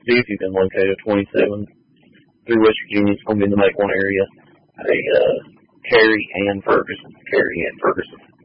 see if you can locate a 27 through West Virginia. It's going to be in the Make One area. Cary and Ferguson.